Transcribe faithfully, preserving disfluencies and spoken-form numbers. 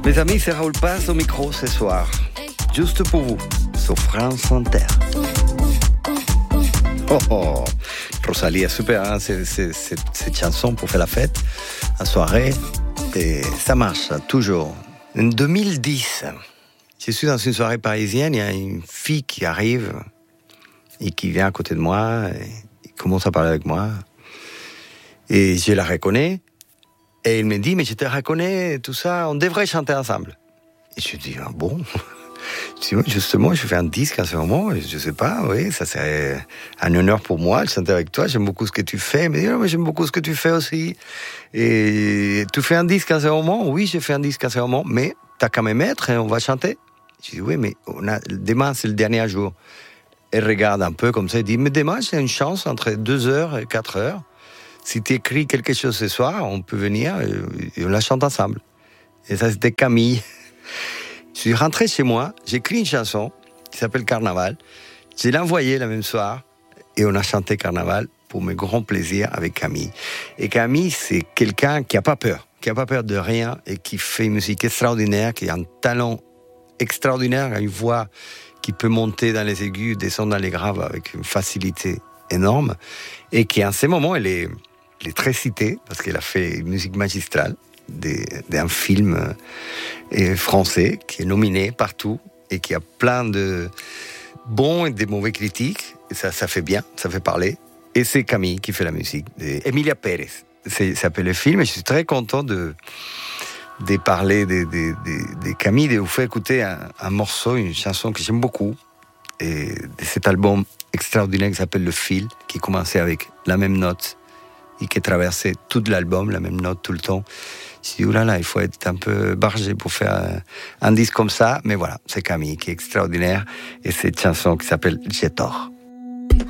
Mes amis, c'est Raoul Paz au micro ce soir. Juste pour vous, sur France Inter. Oh, oh. Rosalie est super, hein? c'est, c'est, c'est, cette chanson pour faire la fête, en soirée, et ça marche toujours. En deux mille dix, je suis dans une soirée parisienne, il y a une fille qui arrive et qui vient à côté de moi, et il commence à parler avec moi, et je la reconnais, et il me dit, mais je te reconnais, tout ça, on devrait chanter ensemble. Et je dis, ah bon? Je dis, justement, je fais un disque à ce moment, je sais pas, oui, ça serait un honneur pour moi de chanter avec toi, j'aime beaucoup ce que tu fais, mais, mais j'aime beaucoup ce que tu fais aussi. Et tu fais un disque à ce moment? Oui, j'ai fait un disque à ce moment, mais t'as qu'à me mettre et on va chanter. Je dis, oui, mais on a, demain, c'est le dernier jour. Elle regarde un peu comme ça, elle dit, mais demain, j'ai une chance entre deux heures et quatre heures. Si tu écris quelque chose ce soir, on peut venir et on la chante ensemble. Et ça, c'était Camille. Je suis rentré chez moi, j'ai écrit une chanson qui s'appelle Carnaval. Je l'ai envoyée le même soir et on a chanté Carnaval pour mes grands plaisirs avec Camille. Et Camille, c'est quelqu'un qui n'a pas peur, qui n'a pas peur de rien et qui fait une musique extraordinaire, qui a un talent extraordinaire, une voix qui peut monter dans les aigus, descendre dans les graves avec une facilité énorme et qui, en ce moment, elle est, elle est très citée parce qu'elle a fait une musique magistrale d'un film français qui est nominé partout et qui a plein de bons et de mauvais critiques. Et ça, ça fait bien, ça fait parler. Et c'est Camille qui fait la musique. Emilia Pérez, c'est, ça s'appelle le film. Et je suis très content de, de parler de, de, de, de Camille, de vous faire écouter un, un morceau, une chanson que j'aime beaucoup. Et de cet album extraordinaire qui s'appelle Le Fil, qui commençait avec la même note et qui traversait tout l'album, la même note tout le temps. Je dis, oulala, il faut être un peu bargé pour faire un, un disque comme ça. Mais voilà, c'est Camille qui est extraordinaire. Et cette chanson qui s'appelle J'ai tort.